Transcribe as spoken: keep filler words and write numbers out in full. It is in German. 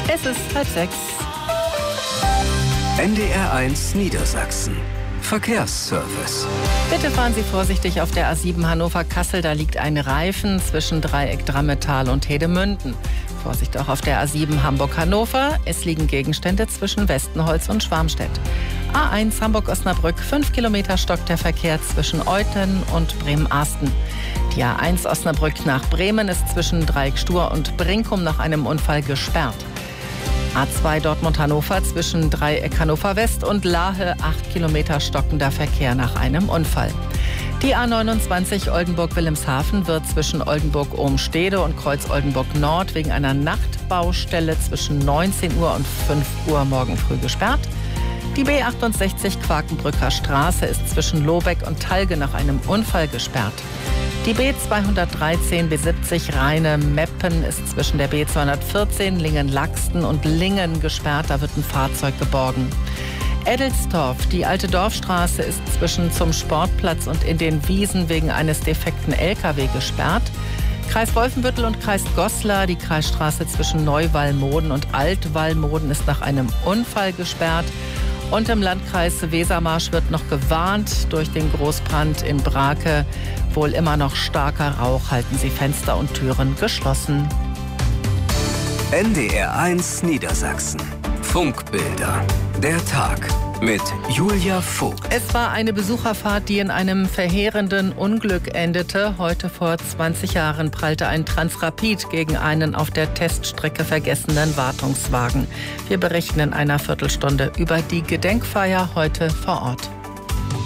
Es ist halb sechs. N D R eins Niedersachsen. Verkehrsservice. Bitte fahren Sie vorsichtig auf der A sieben Hannover-Kassel. Da liegt ein Reifen zwischen Dreieck Drammetal und Hedemünden. Vorsicht auch auf der A sieben Hamburg-Hannover. Es liegen Gegenstände zwischen Westenholz und Schwarmstedt. A eins Hamburg-Osnabrück. Fünf Kilometer stockt der Verkehr zwischen Euthen und Bremen-Arsten. Die A eins Osnabrück nach Bremen ist zwischen Dreieck Stur und Brinkum nach einem Unfall gesperrt. A zwei Dortmund-Hannover zwischen Dreieck Hannover-West und Lahe, acht Kilometer stockender Verkehr nach einem Unfall. Die A neunundzwanzig Oldenburg-Wilhelmshaven wird zwischen Oldenburg-Ohmstede und Kreuz-Oldenburg-Nord wegen einer Nachtbaustelle zwischen neunzehn Uhr und fünf Uhr morgen früh gesperrt. Die B achtundsechzig Quakenbrücker Straße ist zwischen Lobeck und Talge nach einem Unfall gesperrt. Die B zweihundertdreizehn B siebzig Rheine-Meppen ist zwischen der B zweihundertvierzehn Lingen-Laxten und Lingen gesperrt. Da wird ein Fahrzeug geborgen. Eddelstorf, die alte Dorfstraße, ist zwischen zum Sportplatz und in den Wiesen wegen eines defekten L K W gesperrt. Kreis Wolfenbüttel und Kreis Goslar, die Kreisstraße zwischen Neuwallmoden und Altwallmoden ist nach einem Unfall gesperrt. Und im Landkreis Wesermarsch wird noch gewarnt durch den Großbrand in Brake. Wohl immer noch starker Rauch, halten Sie Fenster und Türen geschlossen. N D R eins Niedersachsen. Funkbilder. Der Tag mit Julia Vogt. Es war eine Besucherfahrt, die in einem verheerenden Unglück endete. Heute vor zwanzig Jahren prallte ein Transrapid gegen einen auf der Teststrecke vergessenen Wartungswagen. Wir berichten in einer Viertelstunde über die Gedenkfeier heute vor Ort.